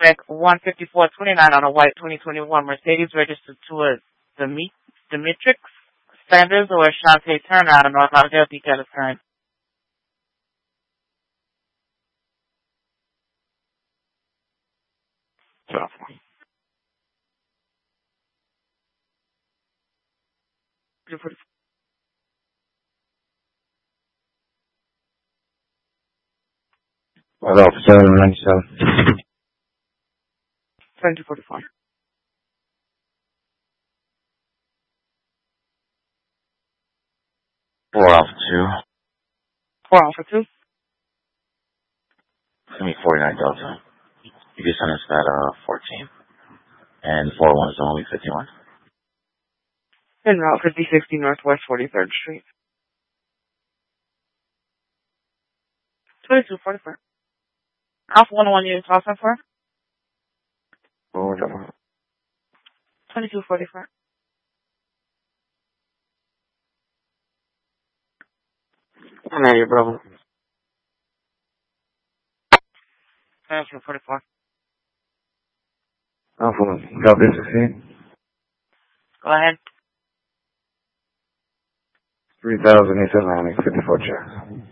Spec 15429 on a white 2021 Mercedes registered to a Demetrix Sanders or Shantae Turner out of North Lauderdale. Detail is current. Well, officer 97. 2244. 4 Alpha 2. 4 Alpha 2. Give me 49 Delta. You can send us that 14. And 41 is only 51. En route 5060 Northwest 43rd Street. 2244. Alpha 101 units also for? What was that one? 2244. I'm at you, brother. 2244. Alpha, drop this 16. Go ahead. 3,879, 54 checks.